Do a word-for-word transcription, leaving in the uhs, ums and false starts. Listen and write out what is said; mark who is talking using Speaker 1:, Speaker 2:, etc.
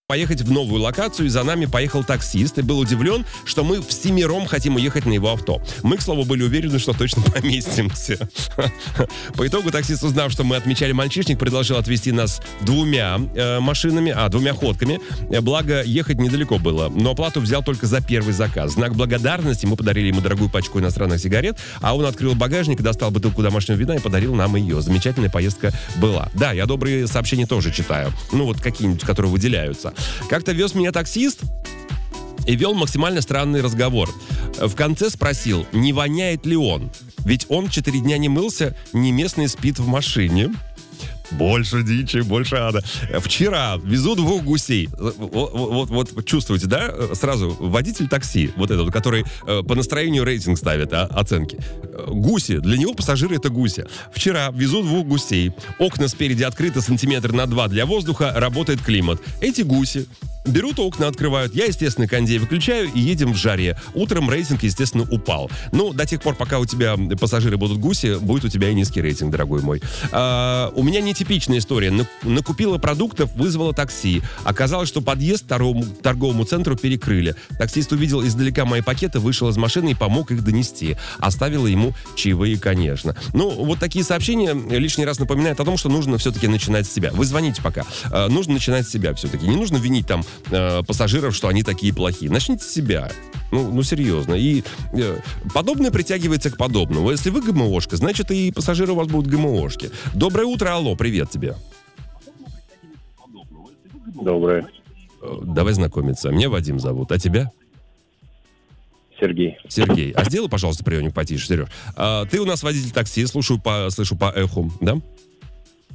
Speaker 1: поехать в новую локацию, и за нами поехал таксист, и был удивлен, что мы всемиром хотим уехать на его авто. Мы, к слову, были уверены, что точно поместимся. По итогу таксист, узнав, что мы отмечали мальчишник, предложил отвезти нас двумя э, машинами, а, двумя ходками. Благо, ехать недалеко было, но оплату взял только за первый заказ. В знак благодарности мы подарили ему дорогую пачку иностранных сигарет, а он открыл багажник, достал бутылку домашнего вина и подарил нам ее. Замечательная поездка была. Да, я добрые сообщения тоже читаю. Ну, вот какие-нибудь, которые выделяются. Как-то вез меня таксист и вел максимально странный разговор. В конце спросил, не воняет ли он. Ведь он четыре дня не мылся, не местный спит в машине. Больше дичи, больше ада. Вчера везу двух гусей. Вот, вот, вот чувствуете, да? Сразу водитель такси, вот этот, который э, по настроению рейтинг ставит, а, оценки. Гуси. Для него пассажиры это гуси. Вчера везу двух гусей. Окна спереди открыты сантиметр на два для воздуха, работает климат. Эти гуси берут окна, открывают. Я, естественно, кондей выключаю и едем в жаре. Утром рейтинг, естественно, упал. Ну, до тех пор, пока у тебя пассажиры будут гуси, будет у тебя и низкий рейтинг, дорогой мой. А, у меня нетипичная история. Накупила продуктов, вызвала такси. Оказалось, что подъезд к торговому, торговому центру перекрыли. Таксист увидел издалека мои пакеты, вышел из машины и помог их донести. Оставила ему чаевые, конечно. Ну, вот такие сообщения лишний раз напоминают о том, что нужно все-таки начинать с себя. Вы звоните пока. А, нужно начинать с себя все-таки. Не нужно винить там пассажиров, что они такие плохие. Начните с себя. Ну, ну серьезно. И э, подобное притягивается к подобному. Если вы ГМОшка, значит и пассажиры у вас будут ГМОшки. Доброе утро, алло, привет тебе.
Speaker 2: Доброе.
Speaker 1: Э, давай знакомиться. Меня Вадим зовут, а тебя?
Speaker 2: Сергей.
Speaker 1: Сергей. А сделай, пожалуйста, приемник потише, Сереж. А, ты у нас водитель такси, слушаю по, слышу по эху, да?